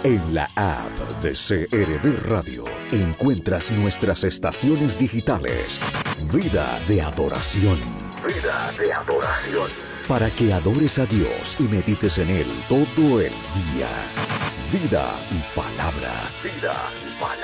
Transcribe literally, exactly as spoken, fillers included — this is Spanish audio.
En la app de C R V Radio encuentras nuestras estaciones digitales. Vida de adoración. Vida de adoración. Para que adores a Dios y medites en Él todo el día. Vida y palabra. Vida y palabra.